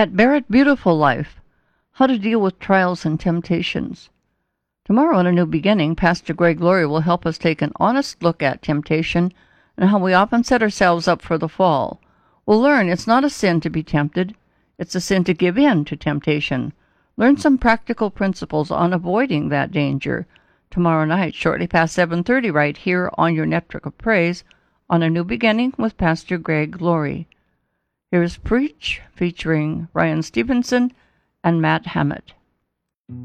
Pat Barrett, Beautiful Life, How to Deal with Trials and Temptations. Tomorrow on A New Beginning, Pastor Greg Laurie will help us take an honest look at temptation and how we often set ourselves up for the fall. We'll learn it's not a sin to be tempted. It's a sin to give in to temptation. Learn some practical principles on avoiding that danger. Tomorrow night, shortly past 7:30, right here on your Network of Praise, on A New Beginning with Pastor Greg Laurie. Here's Preach, featuring Ryan Stevenson and Matt Hammett.